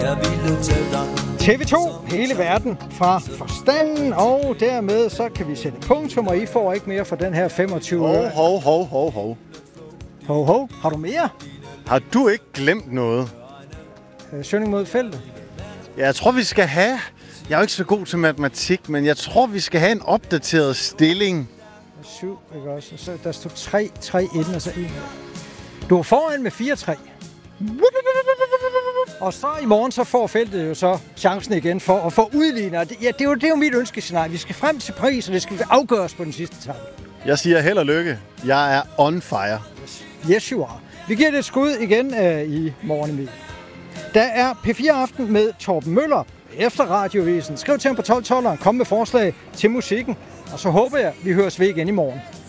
TV2, hele verden fra forstanden, og dermed så kan vi sætte punktum, og I får ikke mere for den her 25 øre. Hov. Har du mere? Har du ikke glemt noget? Søgning mod feltet. Ja, jeg tror, vi skal have... Jeg er jo ikke så god til matematik, men jeg tror, vi skal have en opdateret stilling. 7, ikke også? Så der stod 3-1, og så 1. Du er foran med 4-3. Og så i morgen, så får feltet jo så chancen igen for at få udlignet. Det er jo mit ønskescenarie. Vi skal frem til Paris, og det skal afgøres på den sidste etape. Jeg siger held og lykke. Jeg er on fire. Yes, you are. Vi giver det et skud igen i morgen i middag. Der er P4 Aften med Torben Møller efter Radiovisen. Skriv til ham på 1212'eren, kom med forslag til musikken, og så håber jeg, vi høres ved igen i morgen.